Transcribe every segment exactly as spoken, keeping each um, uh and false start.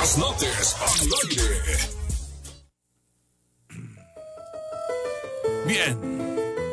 Gaznates al aire. Bien.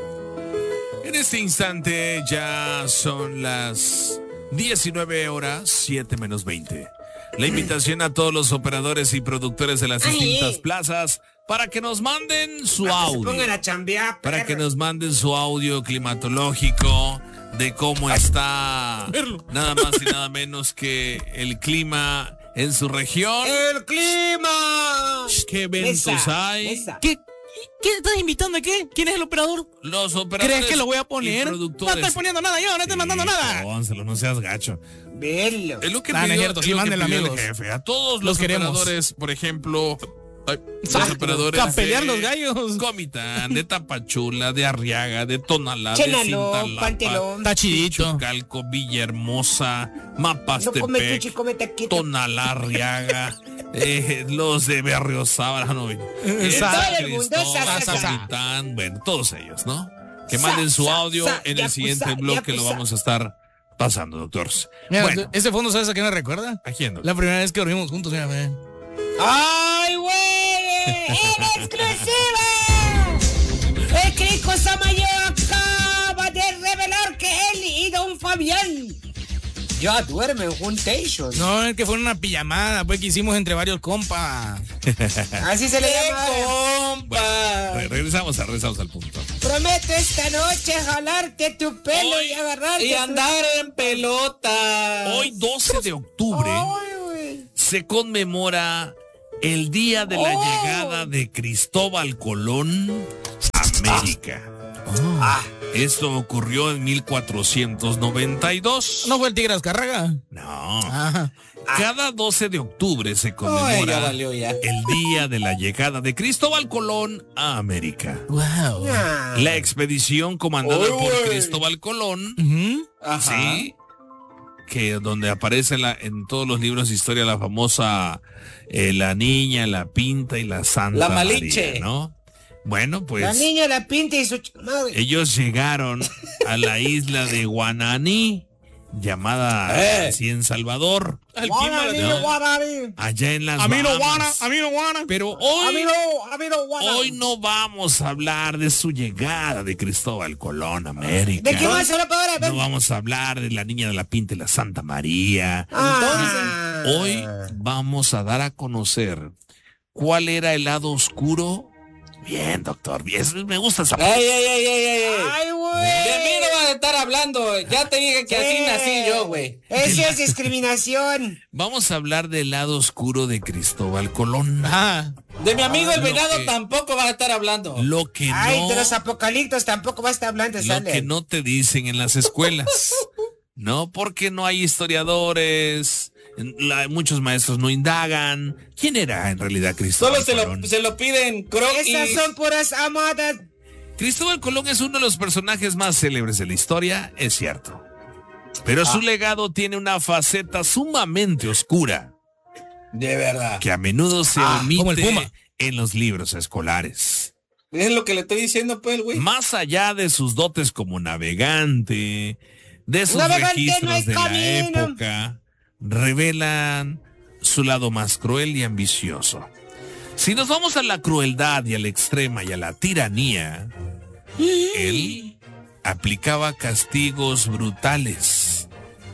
En este instante ya son las diecinueve horas, siete menos veinte. La invitación a todos los operadores y productores de las distintas Ay. plazas para que nos manden su Para que se audio. pongan a chambear, Para perro. que nos manden su audio climatológico de cómo está nada más y nada menos que el clima en su región. ¡El clima! ¿Qué eventos Mesa, hay? mesa. ¿Qué? ¿Quién estás invitando? ¿Qué? ¿Quién es el operador? Los operadores. ¿Crees que lo voy a y poner? No productores. estoy poniendo nada yo, no estoy Sí, mandando nada. Pónselo, no seas gacho. Verlo. Es lo que Ah, no es pidió, cierto, es sí, lo que mándenlo, pidió el amigos. jefe. A todos Los los, queremos. operadores, por ejemplo, ay, los Exacto. operadores A pelear de los gallos. Comitán, de Tapachula, de Arriaga, de Tonalá, Chénalo, de Cintalapa, Pantelón. Está chidito. Chucalco, Villahermosa, No come Mapastepec, cuchi, come taquito. Tonalá, Arriaga, eh, los de Berriozábal, no, eh, Exacto. San Todo el mundo, Cristóbal, sa, sa, sa. Comitán, bueno, todos ellos, ¿no? Que Sa, manden su sa, audio sa, en ya, el siguiente pues, sa, bloque, ya, lo pues, vamos a estar pasando, doctor. Mira, Bueno, ese fondo, ¿sabes a qué me recuerda? ¿a quién, doctor? La primera vez que dormimos juntos, mira, ve. ¡Ay, güey! ¡En exclusiva! El Crico Samayo acaba de revelar que él y Don Fabián ya duermen juntos. No, es que fue una pijamada, pues, que hicimos entre varios compas. Así se le llama. Bueno, re- regresamos, a- regresamos al punto. Prometo esta noche jalarte tu pelo Hoy- y agarrarte Y tu- andar en pelota. Hoy, doce de octubre, Ay, güey. se conmemora el día de la Oh. llegada de Cristóbal Colón a América. Ah, Esto ocurrió en mil cuatrocientos noventa y dos. ¿No fue el Tigre Azcárraga? No. Ajá. Cada doce de octubre se Ay, conmemora ya valió ya. el día de la llegada de Cristóbal Colón a América. Wow. ah. La expedición comandada Ay, por güey. Cristóbal Colón, Ujú. sí, que donde aparece la, en todos los libros de historia la famosa eh, la niña, la pinta y la santa La Malinche. María, ¿no? Bueno, pues La niña la pinta y su ch- madre. ellos llegaron a la isla de Guananí, llamada Eh. así en Salvador, Guaraní, ¿no? Guaraní. allá en las A mí no Bahamas. guana, a mí no guana. Pero A hoy mí no, a mí no, Guaraní. Hoy no vamos a hablar de su llegada de Cristóbal Colón a América. ¿De qué más se lo puedo No vamos a hablar de la niña de la Pinta y la Santa María. Ah. Hoy vamos a dar a conocer cuál era el lado oscuro. Bien, doctor, bien, me gusta esa parte. Ey, ey, ey, ey, ey, ey. Ay, güey. De mí no vas a estar hablando. Ya te dije que así nací yo, güey. Eso es discriminación. Vamos a hablar del lado oscuro de Cristóbal Colón. Ajá. De mi amigo el Lo venado que- tampoco vas a estar hablando. Lo que Ay, no, de los apocaliptos tampoco va a estar hablando, lo sale. que no te dicen en las escuelas. No, porque no hay historiadores, la- muchos maestros no indagan. ¿Quién era en realidad Cristóbal Solo se Colón? lo, se lo piden croquis. Esas son puras amadas. Cristóbal Colón es uno de los personajes más célebres de la historia, es cierto. Pero Ah. su legado tiene una faceta sumamente oscura, De verdad. que a menudo se Ah, como el omite Puma. en los libros escolares. Es lo que le estoy diciendo, pues, güey. Más allá de sus dotes como navegante, de sus Navegante registros no hay de la camino. época, revelan su lado más cruel y ambicioso. Si nos vamos a la crueldad y a la extrema y a la tiranía, él aplicaba castigos brutales.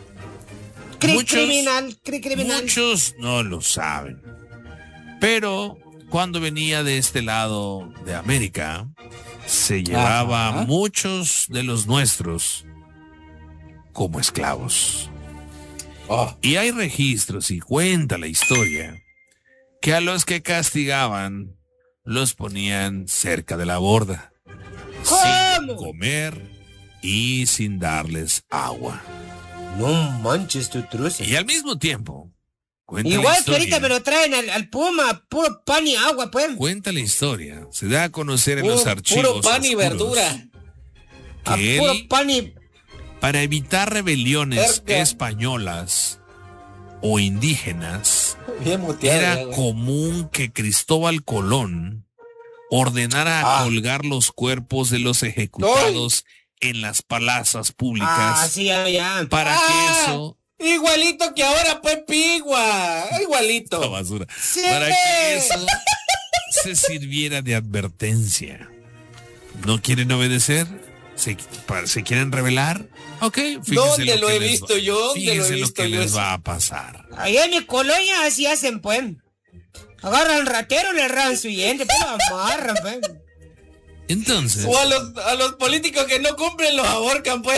Cri Muchos- criminal, cri criminal. Muchos no lo saben. Pero cuando venía de este lado de América, se llevaba Ajá. a muchos de los nuestros como esclavos. Oh. Y hay registros y cuenta la historia que a los que castigaban los ponían cerca de la borda, sin ¿Cómo? comer y sin darles agua. No manches tu truce. Y al mismo tiempo, cuenta la Igual que historia- ahorita me lo traen al, al Puma, puro pan y agua, pues. Cuenta la historia, se da a conocer en Puro- los archivos puro pan y oscuros verdura. A que puro él, pan y... para evitar rebeliones Cerca. españolas o indígenas, Bien muteado. era ya, güey. común que Cristóbal Colón ordenara Ah. colgar los cuerpos de los ejecutados en las plazas públicas Ah, sí, ya, ya. para Ah. que eso Igualito que ahora, pues, Pigua. Igualito. La basura. Sí. Para que eso se sirviera de advertencia. ¿No quieren obedecer? ¿Se, pa- ¿se quieren rebelar? Ok, fíjense ¿Dónde lo que he les visto va- yo? ¿Dónde lo he fíjense visto que yo les eso? va a pasar. Allá en mi colonia así hacen, pues. Agarran al ratero, le rajan su diente, pues lo amarran, pues. Entonces, O a los, a los políticos que no cumplen los ahorcan, pues.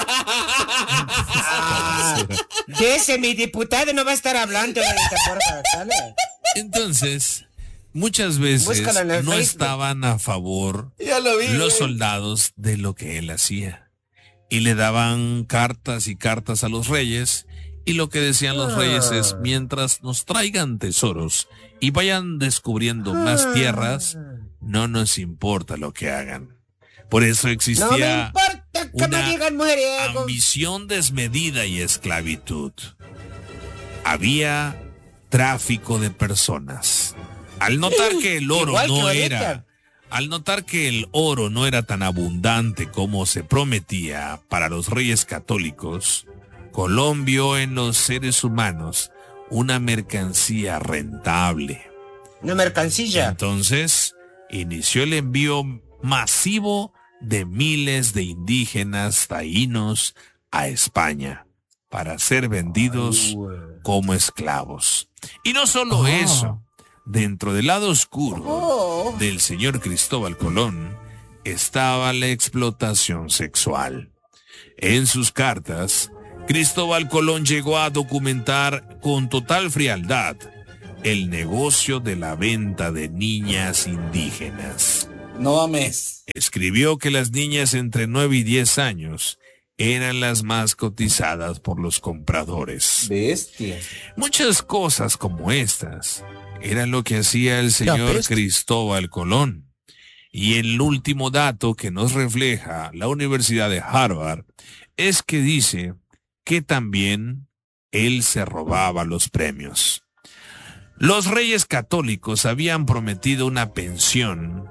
Ah, de ese mi diputado no va a estar hablando de esta porra, ¿sale? entonces, muchas veces Búscalo en el no Facebook. estaban a favor Ya lo vi. los güey. soldados de lo que él hacía. Y le daban cartas y cartas a los reyes. Y lo que decían los reyes es, mientras nos traigan tesoros y vayan descubriendo más tierras, no nos importa lo que hagan. Por eso No me existía importa que una me digan mujeriego. ambición desmedida y esclavitud. Había tráfico de personas. Al notar que el oro Igual que no ahorita. era, al notar que el oro no era tan abundante como se prometía para los reyes católicos, Colón vio en los seres humanos una mercancía rentable. Una mercancilla. Entonces, inició el envío masivo de miles de indígenas taínos a España para ser vendidos como esclavos. Y no solo Oh. eso, dentro del lado oscuro Oh. del señor Cristóbal Colón estaba la explotación sexual. En sus cartas, Cristóbal Colón llegó a documentar con total frialdad el negocio de la venta de niñas indígenas. No mames. Escribió que las niñas entre nueve y diez años eran las más cotizadas por los compradores. Bestia. Muchas cosas como estas era lo que hacía el señor peste. Cristóbal Colón. Y el último dato que nos refleja la Universidad de Harvard es que dice que también él se robaba los premios. Los reyes católicos habían prometido una pensión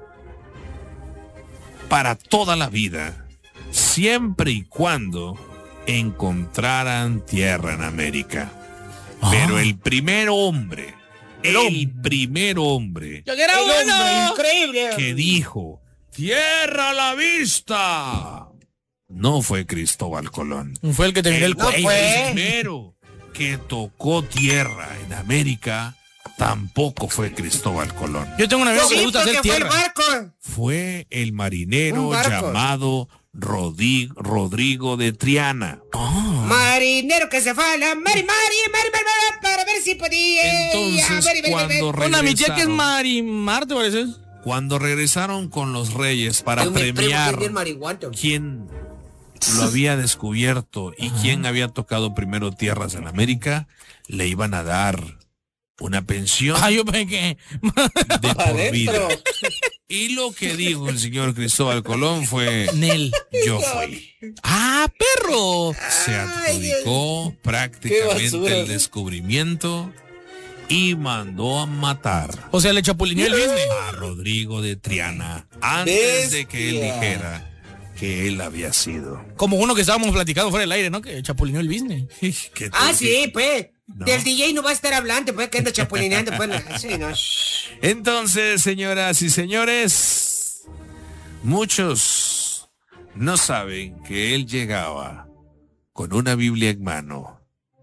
para toda la vida, siempre y cuando encontraran tierra en América. Pero el primer hombre, el primer hombre Yo que era El hombre bueno. increíble. que dijo, ¡tierra a la vista!, no fue Cristóbal Colón. Fue el que tenía el No cuello. fue. El primero que tocó tierra en América tampoco fue Cristóbal Colón. Yo tengo una amigo que le Sí, gusta hacer porque fue el tierra. barco. Fue el marinero Un barco. llamado Rodi- Rodrigo de Triana. Marinero que se fue a la mari, mari, mari, mari, mari, para ver si podía. Entonces, Mari, mari, mari, cuando mari. Una mi tía que es regresaron, Marimar, ¿te parece? cuando regresaron con los reyes para Yo me primo que premiar es bien marihuano. quién lo había descubierto y quién había tocado primero tierras en América, le iban a dar una pensión Ah, yo pensé que... de por vida. Adentro. Y lo que dijo el señor Cristóbal Colón fue, Nel. yo fui. ¡Ah, perro! Se adjudicó Qué prácticamente basura. el descubrimiento y mandó a matar O sea, le chapulineó el business. a Rodrigo de Triana antes de que él Bestia. dijera que él había sido. Como uno que estábamos platicando fuera del aire, ¿no? Que chapulineó el business. ¿Qué Ah, tal? sí, pues. No. Del D J no va a estar hablando, pues, que anda chapulineando, pues. no. Sí, no. Entonces, señoras y señores, muchos no saben que él llegaba con una Biblia en mano.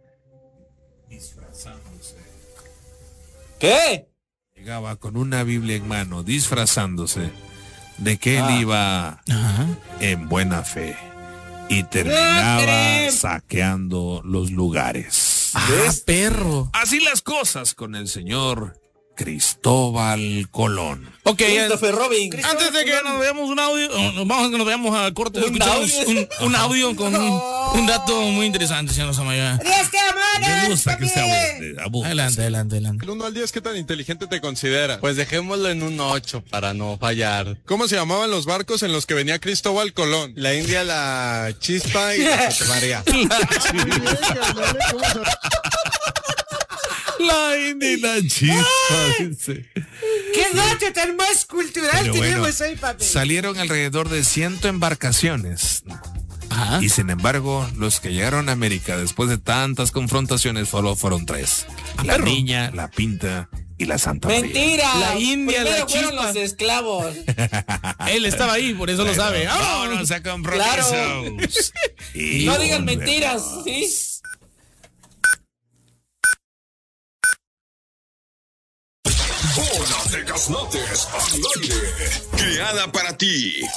¿Qué? Llegaba con una Biblia en mano, disfrazándose de que él Ah. iba Ajá. en buena fe y terminaba ¡Latre! saqueando los lugares. Ah, ¿Ves? perro. Así las cosas con el señor Cristóbal Colón. Ok, ya- Christopher Robin. antes de que nos veamos un audio, o nos vamos a que nos veamos a corte, ¿Un escuchamos audio? un, un audio con un, un dato muy interesante, señor Samaya. ¡Dios te amara! Me gusta que se también! abunde, abunde. Adelante, adelante, adelante. Del uno al diez, ¿qué tan inteligente te consideras? Pues dejémoslo en un ocho para no fallar. ¿Cómo se llamaban los barcos en los que venía Cristóbal Colón? La India, la Chispa y la Santa María. La indígena chispa, dice. ¡Qué dato tan más cultural Pero bueno, tenemos hoy, papi! salieron alrededor de ciento embarcaciones Ajá. Y sin embargo, los que llegaron a América después de tantas confrontaciones solo fueron tres. La perro. Niña, la Pinta y la Santa María. Mentira. La India, Primero la fueron Chispa. los esclavos. Él estaba ahí, por eso lo sabe. ¡Vámonos! Vámonos a compromisos. Claro. Y No digan volvemos. mentiras, ¿sí? Bola de Gaznates al aire. Creada para ti.